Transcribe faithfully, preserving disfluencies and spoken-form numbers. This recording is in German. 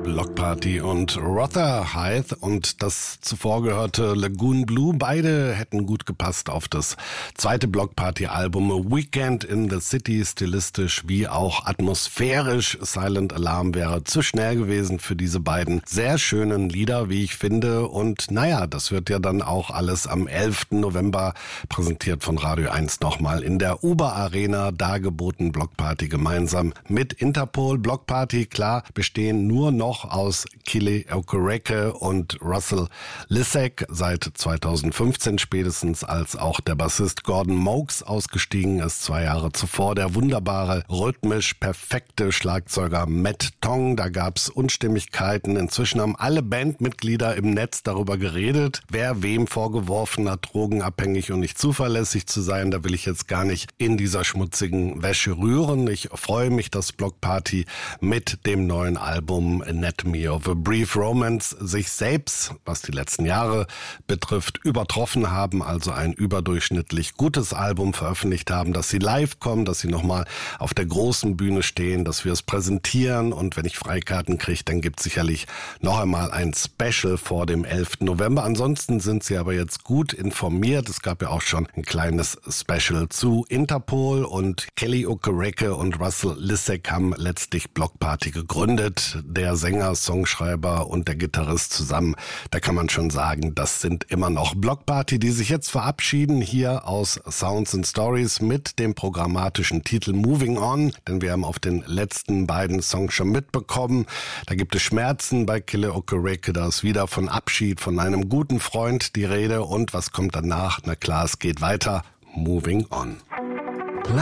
Bloc Party und Rotherhithe und das zuvor gehörte Lagoon Blue. Beide hätten gut gepasst auf das zweite Bloc Party Album Weekend in the City. Stilistisch wie auch atmosphärisch. Silent Alarm wäre zu schnell gewesen für diese beiden sehr schönen Lieder, wie ich finde. Und naja, das wird ja dann auch alles am elften November präsentiert von Radio eins nochmal in der Uber Arena dargeboten. Bloc Party gemeinsam mit Interpol. Bloc Party, klar, bestehen nur noch aus Kili Okereke und Russell Lissek. Seit zweitausendfünfzehn spätestens, als auch der Bassist Gordon Mokes ausgestiegen ist, zwei Jahre zuvor, der wunderbare, rhythmisch perfekte Schlagzeuger Matt Tong. Da gab's Unstimmigkeiten. Inzwischen haben alle Bandmitglieder im Netz darüber geredet, wer wem vorgeworfen hat, drogenabhängig und nicht zuverlässig zu sein. Da will ich jetzt gar nicht in dieser schmutzigen Wäsche rühren. Ich freue mich, dass Bloc Party mit dem neuen Album Anatomy of a Brief Romance sich selbst, was die letzten Jahre betrifft, übertroffen haben, also ein überdurchschnittlich gutes Album veröffentlicht haben, dass sie live kommen, dass sie nochmal auf der großen Bühne stehen, dass wir es präsentieren und wenn ich Freikarten kriege, dann gibt es sicherlich noch einmal ein Special vor dem elften November. Ansonsten sind sie aber jetzt gut informiert. Es gab ja auch schon ein kleines Special zu Interpol und Kili Okereke und Russell Lissek haben letztlich Bloc Party gegründet. Der Sänger, Songschreiber und der Gitarrist zusammen, da kann man schon sagen, das sind immer noch Bloc Party, die sich jetzt verabschieden hier aus Sounds and Stories mit dem programmatischen Titel Moving On, denn wir haben auf den letzten beiden Songs schon mitbekommen, da gibt es Schmerzen bei Kili Okereke, da ist wieder von Abschied von einem guten Freund die Rede und was kommt danach? Na klar, es geht weiter. Moving On.